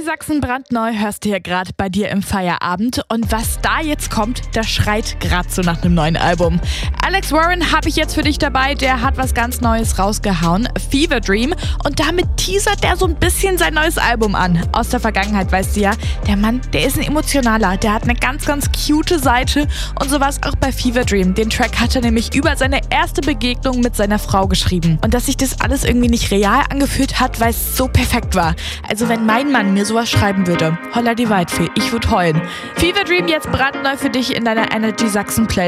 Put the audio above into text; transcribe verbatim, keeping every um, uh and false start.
Sachsen brandneu hörst du hier gerade bei dir im Feierabend. Und was da jetzt kommt, das schreit gerade so nach einem neuen Album. Alex Warren habe ich jetzt für dich dabei. Der hat was ganz Neues rausgehauen. Fever Dream. Und damit teasert er so ein bisschen sein neues Album an. Aus der Vergangenheit weißt du ja, der Mann, der ist ein emotionaler. Der hat eine ganz, ganz cute Seite. Und so war es auch bei Fever Dream. Den Track hat er nämlich über seine erste Begegnung mit seiner Frau geschrieben. Und dass sich das alles irgendwie nicht real angefühlt hat, weil es so perfekt war. Also wenn mein Mann mir sowas schreiben würde, holla die Waldfee, ich würde heulen. Fever Dream jetzt brandneu für dich in deiner Energy Sachsen Playlist.